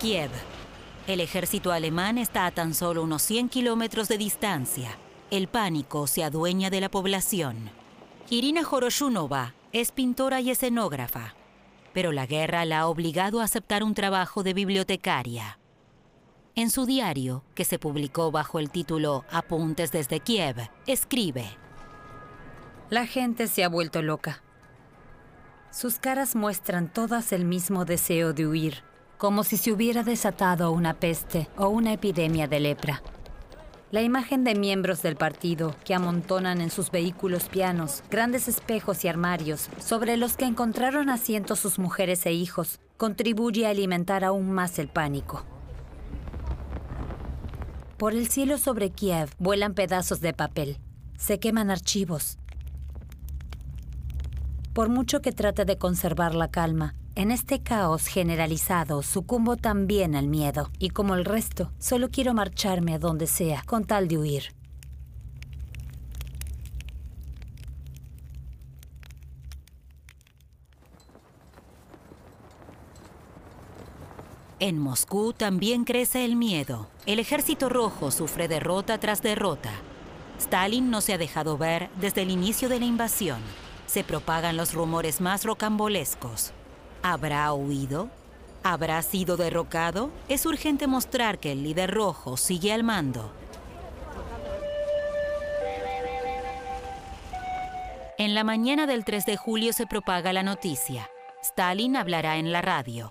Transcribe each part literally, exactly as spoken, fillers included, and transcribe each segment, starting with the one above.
Kiev. El ejército alemán está a tan solo unos cien kilómetros de distancia. El pánico se adueña de la población. Irina Horoshunova es pintora y escenógrafa, pero la guerra la ha obligado a aceptar un trabajo de bibliotecaria. En su diario, que se publicó bajo el título Apuntes desde Kiev, escribe: La gente se ha vuelto loca. Sus caras muestran todas el mismo deseo de huir, como si se hubiera desatado una peste o una epidemia de lepra. La imagen de miembros del partido que amontonan en sus vehículos pianos, grandes espejos y armarios, sobre los que encontraron asientos sus mujeres e hijos, contribuye a alimentar aún más el pánico. Por el cielo sobre Kiev vuelan pedazos de papel. Se queman archivos. Por mucho que trate de conservar la calma, en este caos generalizado sucumbo también al miedo. Y como el resto, solo quiero marcharme a donde sea, con tal de huir. En Moscú también crece el miedo. El Ejército Rojo sufre derrota tras derrota. Stalin no se ha dejado ver desde el inicio de la invasión. Se propagan los rumores más rocambolescos. ¿Habrá huido? ¿Habrá sido derrocado? Es urgente mostrar que el líder rojo sigue al mando. En la mañana del tres de julio se propaga la noticia. Stalin hablará en la radio.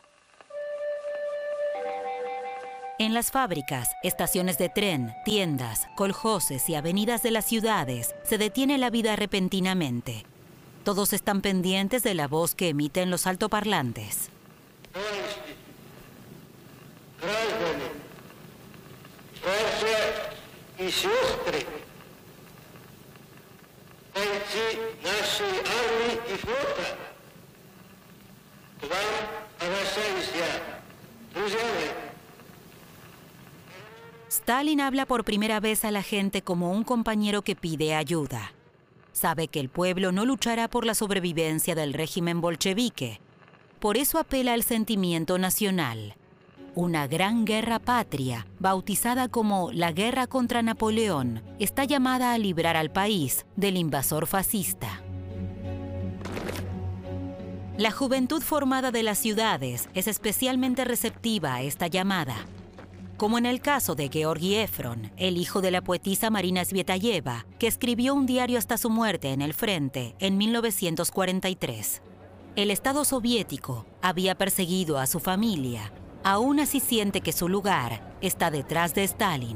En las fábricas, estaciones de tren, tiendas, coljoses y avenidas de las ciudades se detiene la vida repentinamente. Todos están pendientes de la voz que emiten los altoparlantes. Stalin habla por primera vez a la gente como un compañero que pide ayuda. Sabe que el pueblo no luchará por la sobrevivencia del régimen bolchevique. Por eso apela al sentimiento nacional. Una gran guerra patria, bautizada como la guerra contra Napoleón, está llamada a librar al país del invasor fascista. La juventud formada de las ciudades es especialmente receptiva a esta llamada. Como en el caso de Georgi Efron, el hijo de la poetisa Marina Svietayeva, que escribió un diario hasta su muerte en el frente en mil novecientos cuarenta y tres. El Estado soviético había perseguido a su familia. Aún así siente que su lugar está detrás de Stalin.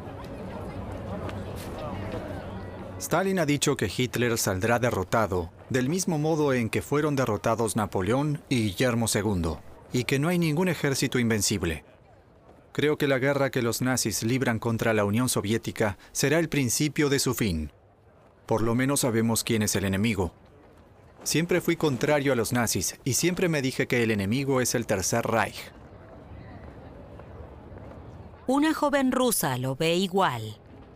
Stalin ha dicho que Hitler saldrá derrotado, del mismo modo en que fueron derrotados Napoleón y Guillermo segundo, y que no hay ningún ejército invencible. Creo que la guerra que los nazis libran contra la Unión Soviética será el principio de su fin. Por lo menos sabemos quién es el enemigo. Siempre fui contrario a los nazis y siempre me dije que el enemigo es el Tercer Reich. Una joven rusa lo ve igual.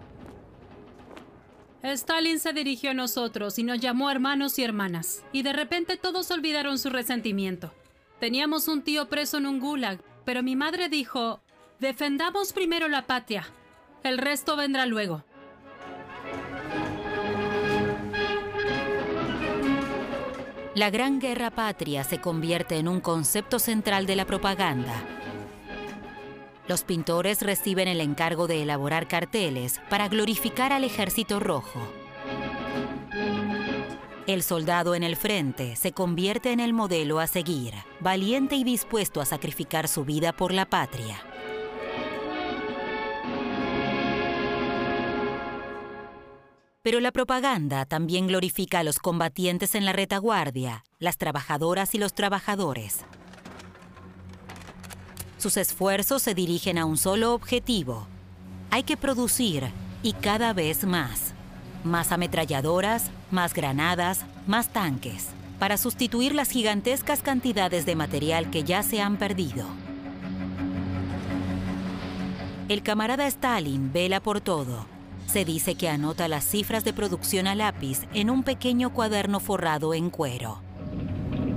Stalin se dirigió a nosotros y nos llamó hermanos y hermanas. Y de repente todos olvidaron su resentimiento. Teníamos un tío preso en un gulag, pero mi madre dijo: defendamos primero la patria. El resto vendrá luego. La Gran Guerra Patria se convierte en un concepto central de la propaganda. Los pintores reciben el encargo de elaborar carteles para glorificar al Ejército Rojo. El soldado en el frente se convierte en el modelo a seguir, valiente y dispuesto a sacrificar su vida por la patria. Pero la propaganda también glorifica a los combatientes en la retaguardia, las trabajadoras y los trabajadores. Sus esfuerzos se dirigen a un solo objetivo. Hay que producir, y cada vez más. Más ametralladoras, más granadas, más tanques, para sustituir las gigantescas cantidades de material que ya se han perdido. El camarada Stalin vela por todo. Se dice que anota las cifras de producción a lápiz en un pequeño cuaderno forrado en cuero.